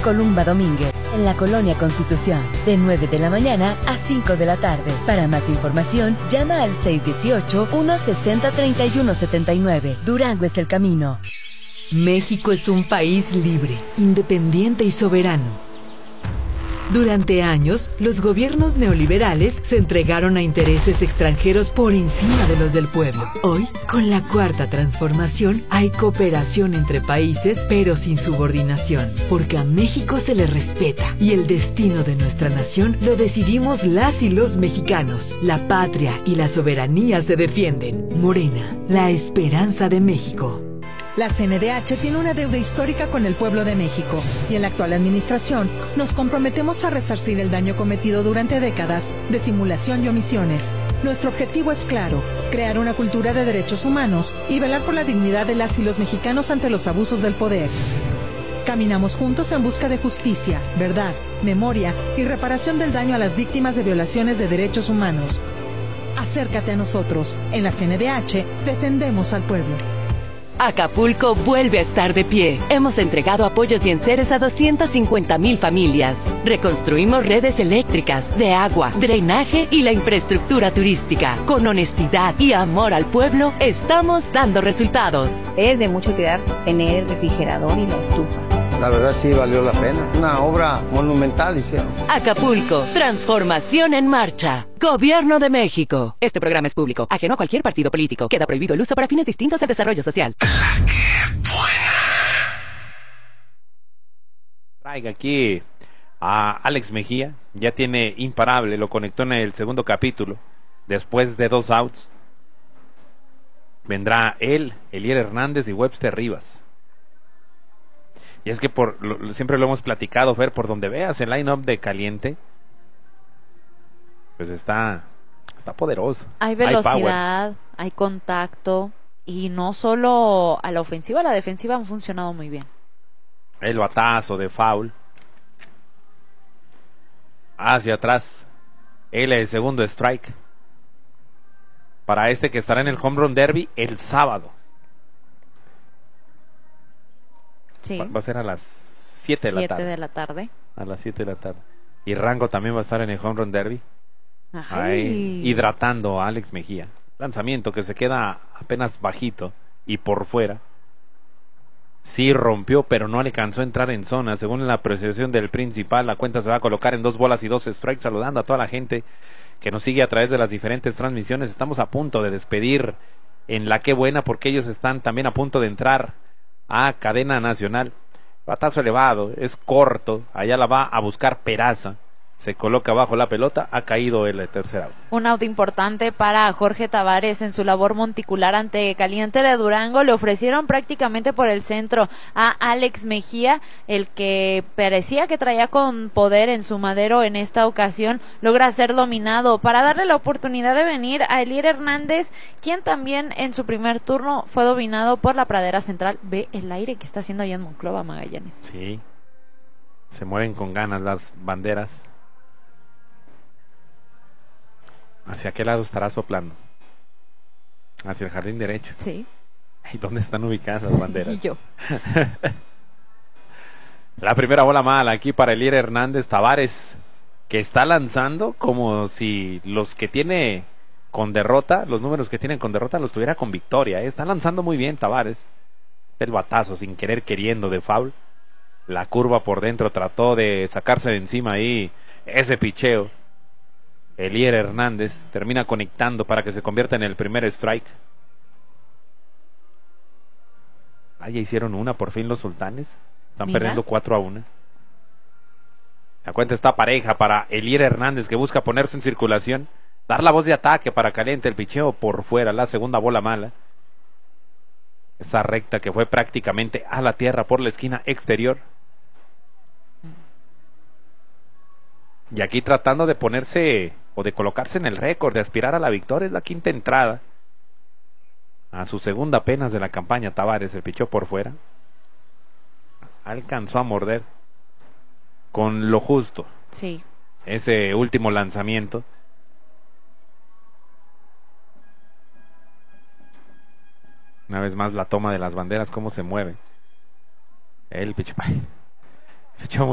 Columba Domínguez, en la Colonia Constitución, de 9 de la mañana a 5 de la tarde. Para más información, llama al 618-160-3179. Durango es el camino. México es un país libre, independiente y soberano. Durante años, los gobiernos neoliberales se entregaron a intereses extranjeros por encima de los del pueblo. Hoy, con la Cuarta Transformación, hay cooperación entre países, pero sin subordinación, porque a México se le respeta y el destino de nuestra nación lo decidimos las y los mexicanos. La patria y la soberanía se defienden. Morena, la esperanza de México. La CNDH tiene una deuda histórica con el pueblo de México y en la actual administración nos comprometemos a resarcir el daño cometido durante décadas de simulación y omisiones. Nuestro objetivo es claro, crear una cultura de derechos humanos y velar por la dignidad de las y los mexicanos ante los abusos del poder. Caminamos juntos en busca de justicia, verdad, memoria y reparación del daño a las víctimas de violaciones de derechos humanos. Acércate a nosotros. En la CNDH defendemos al pueblo. Acapulco vuelve a estar de pie. Hemos entregado apoyos y enseres a 250,000 familias. Reconstruimos redes eléctricas, de agua, drenaje y la infraestructura turística. Con honestidad y amor al pueblo, estamos dando resultados. Es de mucho cuidar tener el refrigerador y la estufa. La verdad sí valió la pena. Una obra monumental hicieron. Acapulco, transformación en marcha. Gobierno de México. Este programa es público, ajeno a cualquier partido político. Queda prohibido el uso para fines distintos al desarrollo social. Traiga aquí a Alex Mejía. Ya tiene imparable, lo conectó en el segundo capítulo. Después de 2 outs, vendrá él, Elier Hernández y Webster Rivas. Y es que siempre lo hemos platicado, Fer, por donde veas el line-up de Caliente, pues está poderoso. Hay velocidad, hay contacto, y no solo a la ofensiva, a la defensiva han funcionado muy bien. El batazo de foul. Hacia atrás. El segundo strike. Para este que estará en el Home Run Derby el sábado. Sí. Va a ser a las 7 de la tarde. 7 de la tarde. A las 7 de la tarde. Y Rango también va a estar en el Home Run Derby. Ahí, hidratando a Alex Mejía. Lanzamiento que se queda apenas bajito y por fuera. Sí rompió, pero no alcanzó a entrar en zona. Según la apreciación del principal, la cuenta se va a colocar en 2 bolas y 2 strikes. Saludando a toda la gente que nos sigue a través de las diferentes transmisiones. Estamos a punto de despedir en La Qué Buena, porque ellos están también a punto de entrar a cadena nacional. Batazo elevado, es corto, allá la va a buscar Peraza, se coloca bajo la pelota, ha caído el tercer out. Un out importante para Jorge Tavares en su labor monticular ante Caliente de Durango. Le ofrecieron prácticamente por el centro a Alex Mejía, el que parecía que traía con poder en su madero. En esta ocasión logra ser dominado para darle la oportunidad de venir a Elier Hernández, quien también en su primer turno fue dominado por la pradera central. Ve el aire que está haciendo allá en Monclova, Magallanes. Sí, se mueven con ganas las banderas. ¿Hacia qué lado estará soplando? Hacia el jardín derecho. Sí. ¿Y dónde están ubicadas las banderas? Y yo. La primera bola mala aquí para Elier Hernández. Tavares, que está lanzando como si los que tiene con derrota, los números que tienen con derrota, los tuviera con victoria. Está lanzando muy bien Tavares. El batazo sin querer queriendo de foul. La curva por dentro trató de sacarse de encima ahí ese picheo. Elier Hernández termina conectando para que se convierta en el primer strike. Ya hicieron una por fin los Sultanes. Están perdiendo 4-1. La cuenta está pareja para Elier Hernández, que busca ponerse en circulación, dar la voz de ataque para Caliente. El picheo por fuera, la segunda bola mala. Esa recta que fue prácticamente a la tierra por la esquina exterior. Y aquí tratando de ponerse o de colocarse en el récord, de aspirar a la victoria. Es la quinta entrada. A su segunda apenas de la campaña, Tavares, el pichó por fuera. Alcanzó a morder con lo justo. Sí. Ese último lanzamiento. Una vez más la toma de las banderas, cómo se mueve. El pichó